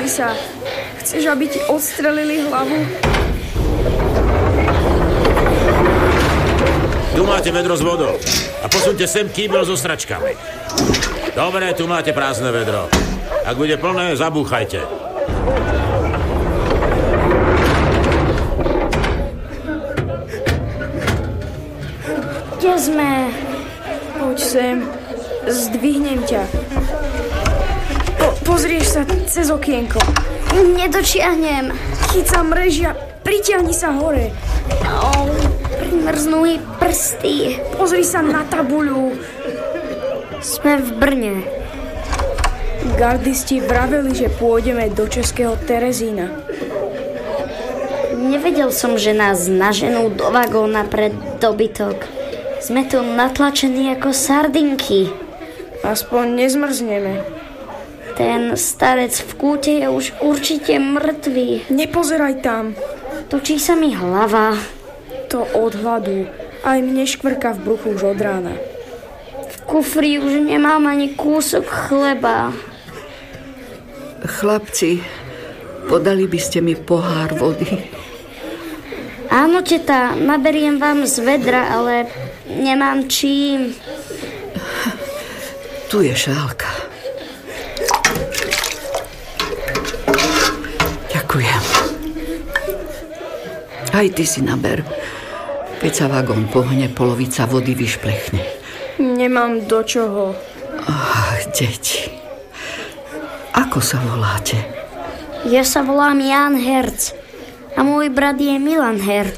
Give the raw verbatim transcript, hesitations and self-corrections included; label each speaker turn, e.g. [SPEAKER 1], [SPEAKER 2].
[SPEAKER 1] sa. Chceš, aby ti odstrelili hlavu?
[SPEAKER 2] Tu máte vedro s vodou. A posunte sem kýbel so sračkami. Dobre, tu máte prázdne vedro. Ak bude plné, zabúchajte.
[SPEAKER 1] Kde sme? Poď sem. Zdvihnem ťa. Po- pozrieš sa cez okienko.
[SPEAKER 3] Nedočiahnem.
[SPEAKER 1] Chyť sa mrežia. Pritiahni sa hore.
[SPEAKER 3] Oh, primrznú mi prsty.
[SPEAKER 1] Pozri sa na tabuľu.
[SPEAKER 3] Sme v Brne.
[SPEAKER 1] Gardisti vraveli, že pôjdeme do Českého Terezína.
[SPEAKER 3] Nevedel som, že nás naženú do vagóna pre dobytok. Sme tu natlačení ako sardinky.
[SPEAKER 1] Aspoň nezmrzneme.
[SPEAKER 3] Ten starec v kúte je už určite mŕtvý.
[SPEAKER 1] Nepozeraj tam.
[SPEAKER 3] Točí sa mi hlava.
[SPEAKER 1] To od hladu. Aj mne škvrka v bruchu už od rána.
[SPEAKER 3] V kufri už nemám ani kúsok chleba.
[SPEAKER 4] Chlapci, podali by ste mi pohár vody?
[SPEAKER 3] Áno, teta, naberiem vám z vedra, ale nemám čím.
[SPEAKER 4] Tu je šálka. Ďakujem. Aj ty si naber. Keď sa vagón pohne, polovica vody vyšplechne.
[SPEAKER 1] Nemám do čoho.
[SPEAKER 4] Ach, deti. Ako sa voláte?
[SPEAKER 3] Ja sa volám Jan Herc a môj brat je Milan Herc.